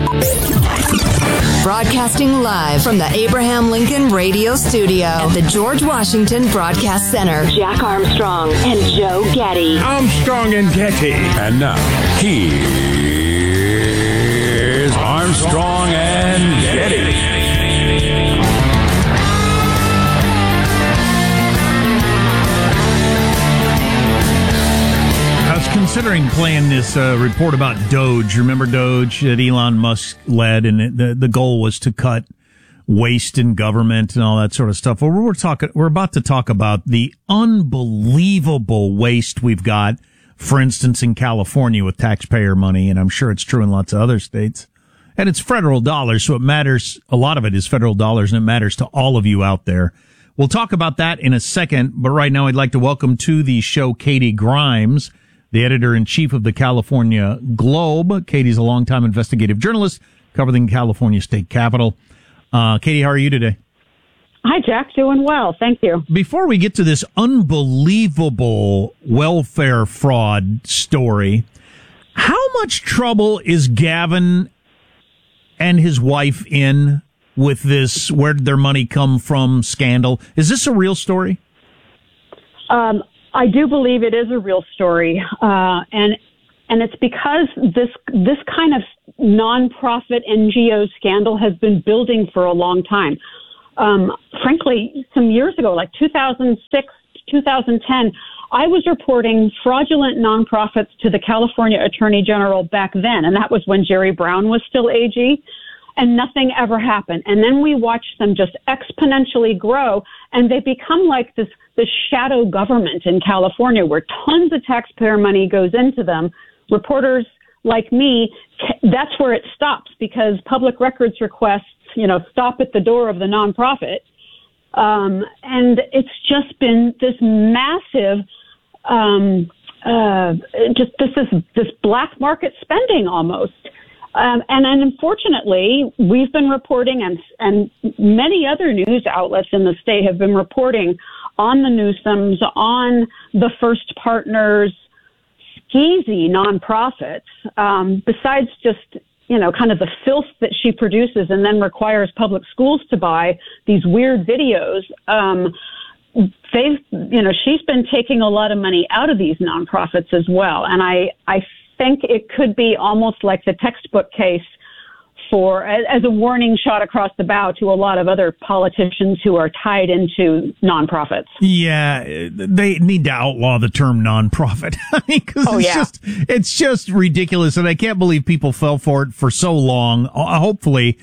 Broadcasting live from the Abraham Lincoln Radio Studio at the George Washington Broadcast Center. Jack Armstrong and Joe Getty. Armstrong and Getty. And now, here's Armstrong and Getty. I was considering playing this report about Doge. Remember Doge that Elon Musk led, and the goal was to cut waste in government and all that sort of stuff. Well, we're about to talk about the unbelievable waste we've got, for instance, in California with taxpayer money, and I'm sure it's true in lots of other states. And it's federal dollars, so it matters. A lot of it is federal dollars, and it matters to all of you out there. We'll talk about that in a second, but right now I'd like to welcome to the show Katie Grimes, the editor-in-chief of the California Globe. Katie's a longtime investigative journalist covering the California State Capitol. Katie, how are you today? Hi, Jack. Doing well. Thank you. Before we get to this unbelievable welfare fraud story, how much trouble is Gavin and his wife in with this where did their money come from scandal? Is this a real story? I do believe it is a real story, and it's because this kind of nonprofit NGO scandal has been building for a long time. Frankly, some years ago, like 2006, 2010, I was reporting fraudulent nonprofits to the California Attorney General back then, and that was when Jerry Brown was still AG. And nothing ever happened. And then we watched them just exponentially grow, and they become like this shadow government in California where tons of taxpayer money goes into them. Reporters like me, that's where it stops because public records requests, stop at the door of the nonprofit. And it's just been this massive, this black market spending almost. And unfortunately, we've been reporting, and many other news outlets in the state have been reporting on the Newsoms, on the First Partners, skeezy nonprofits, besides just, kind of the filth that she produces and then requires public schools to buy these weird videos. She's been taking a lot of money out of these nonprofits as well. And I think it could be almost like the textbook case as a warning shot across the bow to a lot of other politicians who are tied into nonprofits. Yeah, they need to outlaw the term nonprofit. I mean, it's just ridiculous, and I can't believe people fell for it for so long. Hopefully,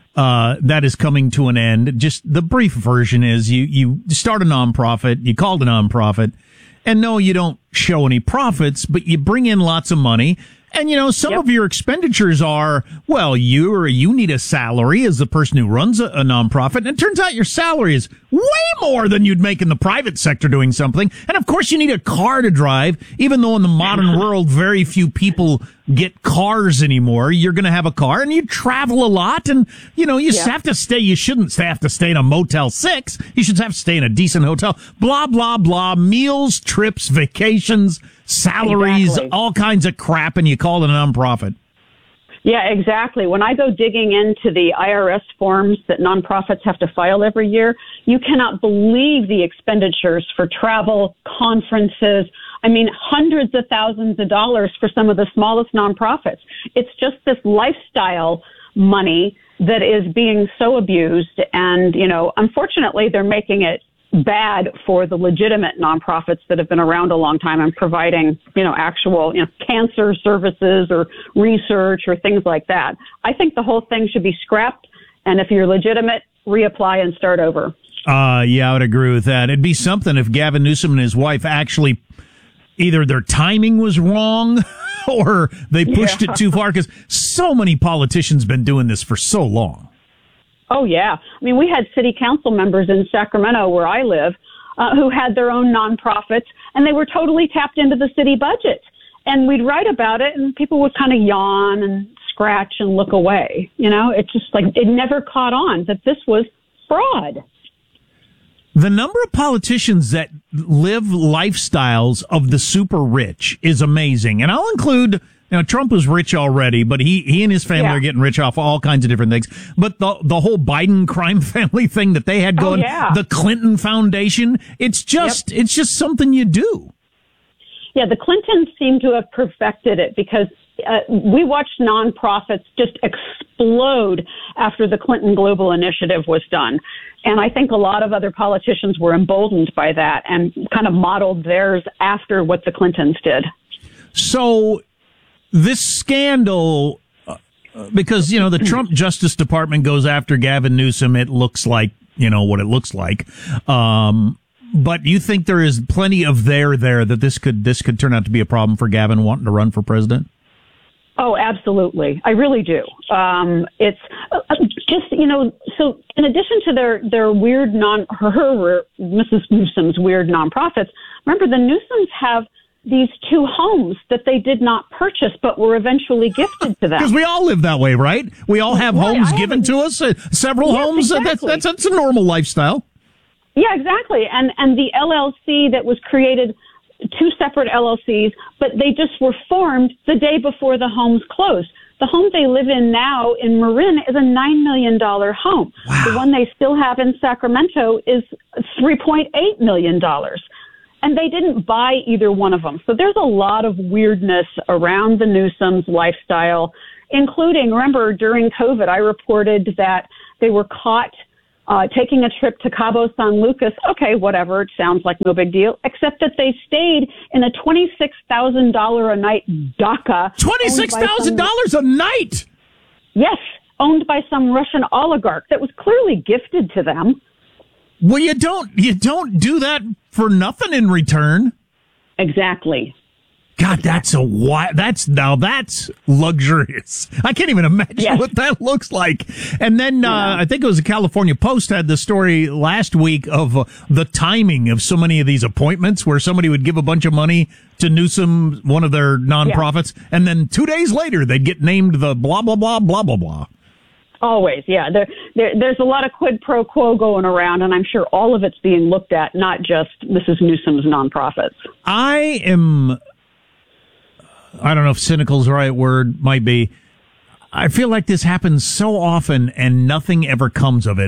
that is coming to an end. Just the brief version is you start a nonprofit, you call it a nonprofit, and no, you don't show any profits, but you bring in lots of money. And, some of your expenditures are, well, you need a salary as the person who runs a nonprofit. And it turns out your salary is way more than you'd make in the private sector doing something. And, of course, you need a car to drive, even though in the modern world very few people get cars anymore. You're going to have a car, and you travel a lot. And, have to stay. You shouldn't have to stay in a Motel 6. You should have to stay in a decent hotel. Blah, blah, blah. Meals, trips, vacations, salaries, exactly. All kinds of crap, and you call it a nonprofit. Yeah, exactly. When I go digging into the IRS forms that nonprofits have to file every year, you cannot believe the expenditures for travel, conferences. I mean, hundreds of thousands of dollars for some of the smallest nonprofits. It's just this lifestyle money that is being so abused. And, unfortunately, they're making it bad for the legitimate nonprofits that have been around a long time and providing, actual, cancer services or research or things like that. I think the whole thing should be scrapped. And if you're legitimate, reapply and start over. Yeah, I would agree with that. It'd be something if Gavin Newsom and his wife actually either their timing was wrong or they pushed it too far, because so many politicians been doing this for so long. Oh, yeah. I mean, we had city council members in Sacramento, where I live, who had their own nonprofits, and they were totally tapped into the city budget. And we'd write about it, and people would kind of yawn and scratch and look away. It's just like it never caught on that this was fraud. The number of politicians that live lifestyles of the super rich is amazing. And I'll include Now, Trump was rich already, but he and his family are getting rich off all kinds of different things. But the whole Biden crime family thing that they had going, the Clinton Foundation, it's just something you do. Yeah, the Clintons seem to have perfected it because we watched nonprofits just explode after the Clinton Global Initiative was done. And I think a lot of other politicians were emboldened by that and kind of modeled theirs after what the Clintons did. So this scandal, because, the Trump Justice Department goes after Gavin Newsom, it looks like, what it looks like. But you think there is plenty of there that this could turn out to be a problem for Gavin wanting to run for president? Oh, absolutely. I really do. It's just, so in addition to their weird Mrs. Newsom's weird nonprofits, remember the Newsoms have these 2 homes that they did not purchase but were eventually gifted to them. Because we all live that way, right? We all have homes given to us, several homes. Exactly. That's a normal lifestyle. Yeah, exactly. And the LLC that was created, 2 separate LLCs, but they just were formed the day before the homes closed. The home they live in now in Marin is a $9 million home. Wow. The one they still have in Sacramento is $3.8 million. And they didn't buy either one of them. So there's a lot of weirdness around the Newsoms' lifestyle, including, remember, during COVID, I reported that they were caught taking a trip to Cabo San Lucas. Okay, whatever. It sounds like no big deal, except that they stayed in a $26,000 a night dacha. $26,000 a night? Yes, owned by some Russian oligarch that was clearly gifted to them. Well, you don't do that for nothing in return. Exactly. God, that's luxurious. I can't even imagine what that looks like. And then I think it was the California Post had the story last week of the timing of so many of these appointments where somebody would give a bunch of money to Newsom, one of their nonprofits, and then 2 days later they'd get named the blah, blah, blah, blah, blah, blah. Always, yeah. There's a lot of quid pro quo going around, and I'm sure all of it's being looked at, not just Mrs. Newsom's nonprofits. I don't know if cynical is the right word, might be. I feel like this happens so often and nothing ever comes of it.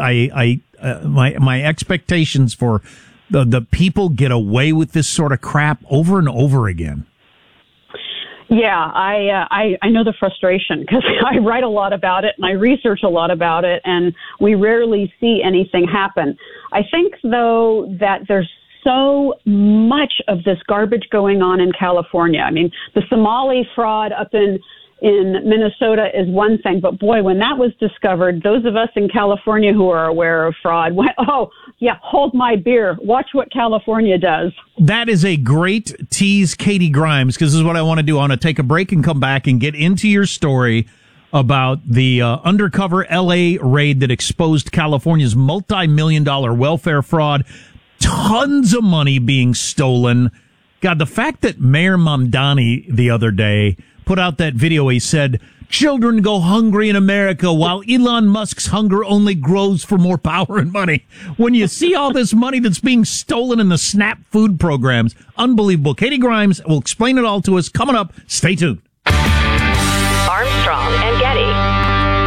My expectations for the people get away with this sort of crap over and over again. Yeah, I know the frustration because I write a lot about it and I research a lot about it, and we rarely see anything happen. I think, though, that there's so much of this garbage going on in California. I mean, the Somali fraud up in Minnesota is one thing, but boy, when that was discovered, those of us in California who are aware of fraud went, oh, yeah, hold my beer. Watch what California does. That is a great tease, Katie Grimes, because this is what I want to do. I want to take a break and come back and get into your story about the undercover L.A. raid that exposed California's multi-million-dollar welfare fraud. Tons of money being stolen. God, the fact that Mayor Mamdani the other day put out that video, he said, children go hungry in America while Elon Musk's hunger only grows for more power and money. When you see all this money that's being stolen in the SNAP food programs, unbelievable. Katie Grimes will explain it all to us. Coming up, stay tuned. Armstrong and Getty.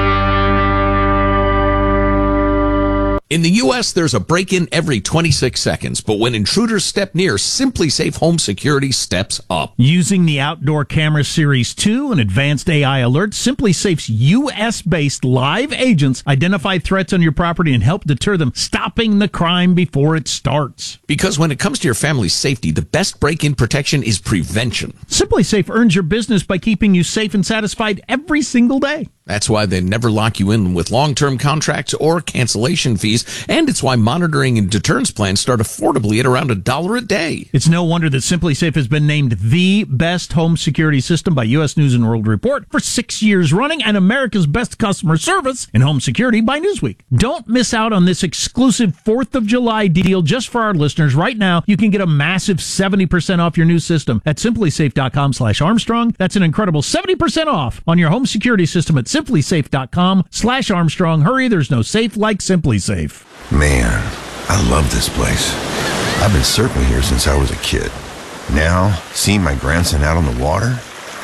In the U.S., there's a break-in every 26 seconds, but when intruders step near, SimpliSafe Home Security steps up. Using the Outdoor Camera Series 2 and advanced AI alerts, SimpliSafe's U.S.-based live agents identify threats on your property and help deter them, stopping the crime before it starts. Because when it comes to your family's safety, the best break-in protection is prevention. SimpliSafe earns your business by keeping you safe and satisfied every single day. That's why they never lock you in with long-term contracts or cancellation fees, and it's why monitoring and deterrence plans start affordably at around $1 a day. It's no wonder that SimpliSafe has been named the best home security system by U.S. News & World Report for 6 years running and America's best customer service in home security by Newsweek. Don't miss out on this exclusive 4th of July deal just for our listeners. Right now, you can get a massive 70% off your new system at simplisafe.com/Armstrong. That's an incredible 70% off on your home security system at simplisafe.com/Armstrong. Hurry, there's no safe like SimpliSafe. Man, I love this place. I've been surfing here since I was a kid. Now, seeing my grandson out on the water,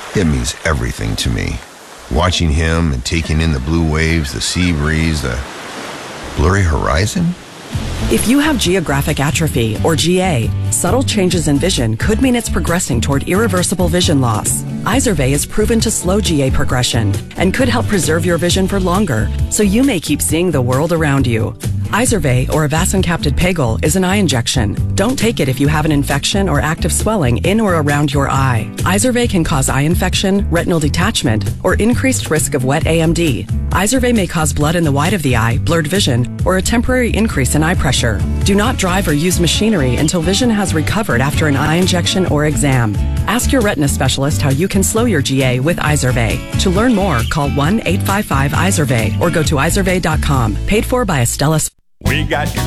It means everything to me. Watching him and taking in the blue waves, the sea breeze, the blurry horizon. If you have geographic atrophy, or GA, subtle changes in vision could mean it's progressing toward irreversible vision loss. Izervay is proven to slow GA progression and could help preserve your vision for longer, so you may keep seeing the world around you. Izervay, or avacincaptad pegol, is an eye injection. Don't take it if you have an infection or active swelling in or around your eye. Izervay can cause eye infection, retinal detachment, or increased risk of wet AMD. Izervay may cause blood in the white of the eye, blurred vision, or a temporary increase in eye pressure. Do not drive or use machinery until vision has recovered after an eye injection or exam. Ask your retina specialist how you can slow your GA with Izervay. To learn more, call 1-855-IZERVAY or go to izervay.com. Paid for by Astellas. We got